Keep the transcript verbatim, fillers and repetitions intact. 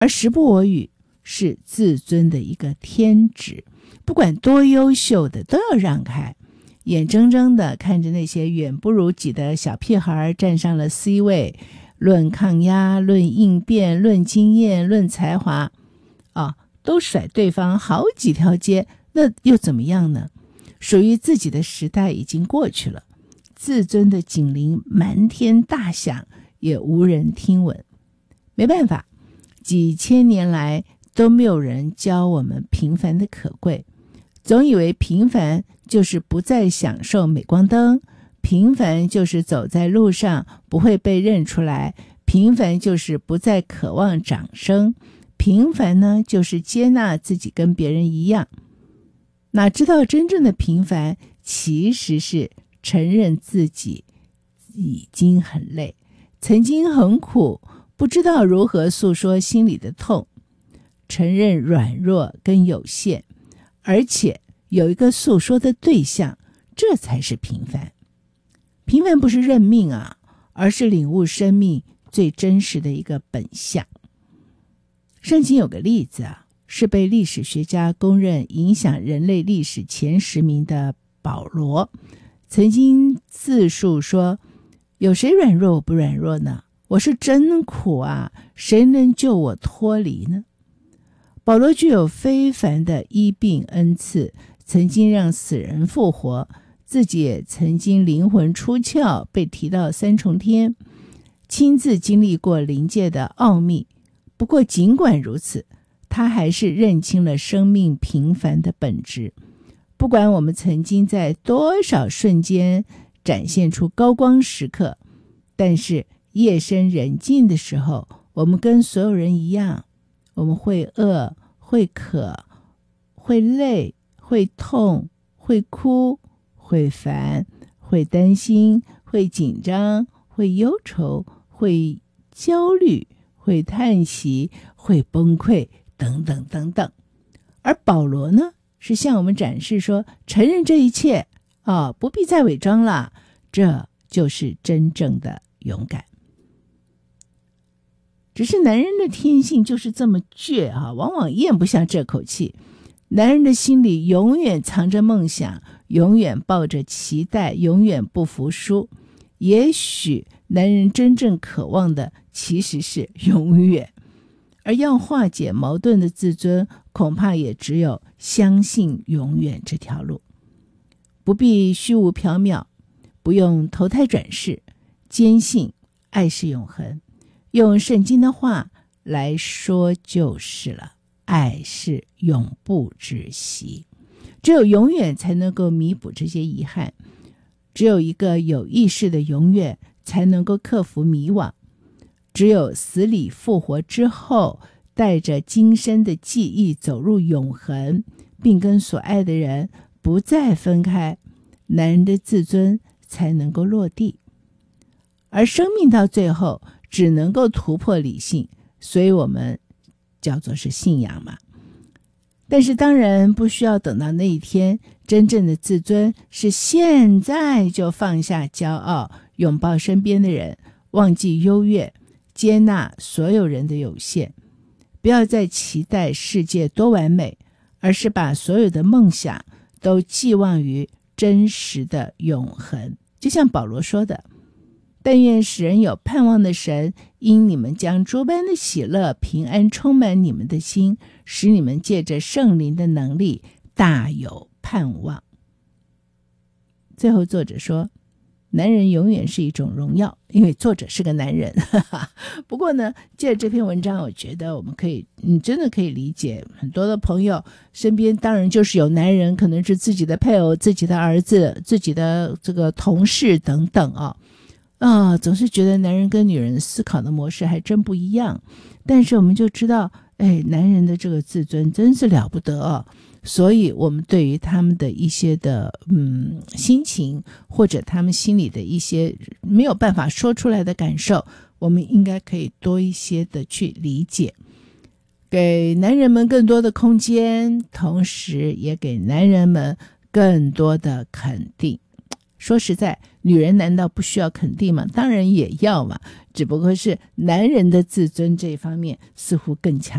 而时不我与是自尊的一个天职，不管多优秀的都要让开，眼睁睁地看着那些远不如己的小屁孩站上了 C 位，论抗压，论应变，论经验，论才华啊，都甩对方好几条街，那又怎么样呢？属于自己的时代已经过去了，自尊的警铃满天大响，也无人听闻。没办法，几千年来都没有人教我们平凡的可贵，总以为平凡就是不再享受镁光灯，平凡就是走在路上不会被认出来，平凡就是不再渴望掌声，平凡呢就是接纳自己跟别人一样。哪知道真正的平凡其实是承认自己已经很累，曾经很苦，不知道如何诉说心里的痛，承认软弱跟有限，而且有一个诉说的对象，这才是平凡。平凡不是认命啊，而是领悟生命最真实的一个本相。圣经有个例子啊，是被历史学家公认影响人类历史前十名的保罗，曾经自述说，有谁软弱我不软弱呢？我是真苦啊，谁能救我脱离呢？保罗具有非凡的医病恩赐，曾经让死人复活，自己也曾经灵魂出窍，被提到三重天，亲自经历过灵界的奥秘。不过尽管如此，他还是认清了生命平凡的本质。不管我们曾经在多少瞬间展现出高光时刻，但是夜深人静的时候，我们跟所有人一样，我们会饿，会渴，会累，会痛，会哭，会烦，会担心，会紧张，会忧愁，会焦虑，会叹息，会崩溃，等等等等。而保罗呢，是向我们展示说，承认这一切啊，不必再伪装了，这就是真正的勇敢。只是男人的天性就是这么倔啊，往往咽不下这口气。男人的心里永远藏着梦想，永远抱着期待，永远不服输。也许男人真正渴望的其实是永远，而要化解矛盾的自尊，恐怕也只有相信永远这条路。不必虚无缥缈，不用投胎转世，坚信爱是永恒。用圣经的话来说就是了，爱是永不止息。只有永远才能够弥补这些遗憾，只有一个有意识的永远才能够克服迷惘，只有死里复活之后，带着今生的记忆走入永恒，并跟所爱的人不再分开，男人的自尊才能够落地。而生命到最后只能够突破理性，所以我们叫做是信仰嘛。但是当然不需要等到那一天，真正的自尊是现在就放下骄傲，拥抱身边的人，忘记优越，接纳所有人的有限，不要再期待世界多完美，而是把所有的梦想都寄望于真实的永恒。就像保罗说的，但愿使人有盼望的神，因你们将诸般的喜乐平安充满你们的心，使你们借着圣灵的能力大有盼望。最后作者说，男人永远是一种荣耀，因为作者是个男人。不过呢，借着这篇文章，我觉得我们可以嗯，真的可以理解很多的朋友身边当然就是有男人，可能是自己的配偶，自己的儿子，自己的这个同事等等啊。啊，总是觉得男人跟女人思考的模式还真不一样，但是我们就知道，哎，男人的这个自尊真是了不得啊，所以我们对于他们的一些的嗯心情，或者他们心里的一些没有办法说出来的感受，我们应该可以多一些的去理解，给男人们更多的空间，同时也给男人们更多的肯定。 说实在，女人难道不需要肯定吗？当然也要嘛，只不过是男人的自尊这一方面似乎更强